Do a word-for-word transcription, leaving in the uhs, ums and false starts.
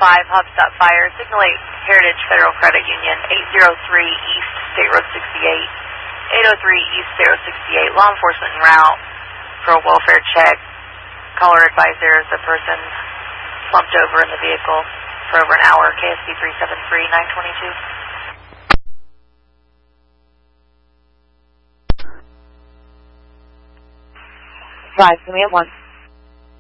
five, Hubstop Fire, Signal eight, Heritage Federal Credit Union, eight oh three East State Road sixty-eight, eight oh three East State Road sixty-eight, law enforcement en route for a welfare check. Caller advised there is a person slumped over in the vehicle for over an hour, K S B three seven three nine two two. Five, give me at one.